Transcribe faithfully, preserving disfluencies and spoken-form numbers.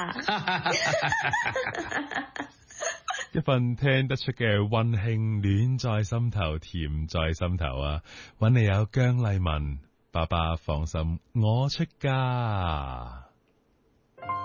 啊！ 一份聽得出嘅溫馨，暖在心頭，甜在心頭啊！搵你有姜麗文，爸爸放心，我出嫁。